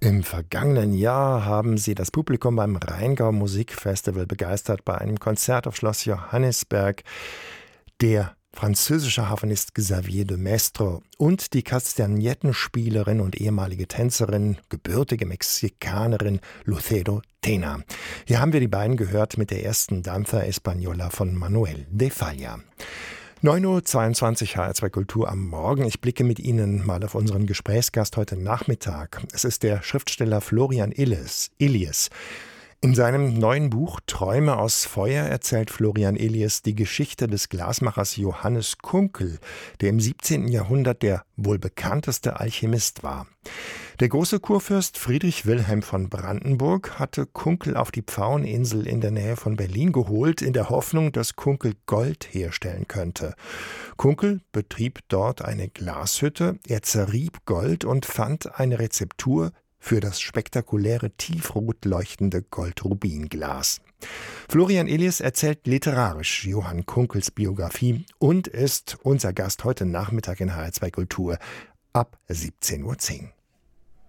Im vergangenen Jahr haben sie das Publikum beim Rheingau Musikfestival begeistert bei einem Konzert auf Schloss Johannisberg. Der französische Harfenist Xavier de Maestro und die Kastagnettenspielerin und ehemalige Tänzerin, gebürtige Mexikanerin Lucero Tena. Hier haben wir die beiden gehört mit der ersten Danza Española von Manuel de Falla. 9:22 Uhr HR2 Kultur am Morgen. Ich blicke mit Ihnen mal auf unseren Gesprächsgast heute Nachmittag. Es ist der Schriftsteller Florian Illies. In seinem neuen Buch Träume aus Feuer erzählt Florian Illies die Geschichte des Glasmachers Johannes Kunkel, der im 17. Jahrhundert der wohl bekannteste Alchemist war. Der große Kurfürst Friedrich Wilhelm von Brandenburg hatte Kunkel auf die Pfaueninsel in der Nähe von Berlin geholt, in der Hoffnung, dass Kunkel Gold herstellen könnte. Kunkel betrieb dort eine Glashütte, er zerrieb Gold und fand eine Rezeptur für das spektakuläre tiefrot leuchtende Goldrubinglas. Florian Illies erzählt literarisch Johann Kunkels Biografie und ist unser Gast heute Nachmittag in HR2 Kultur ab 17:10 Uhr.